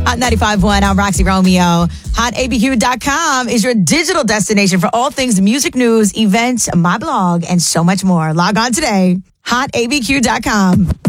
Hot 95.1, I'm Roxy Romeo. HotABQ.com is your digital destination for all things music news, events, my blog, and so much more. Log on today. HotABQ.com.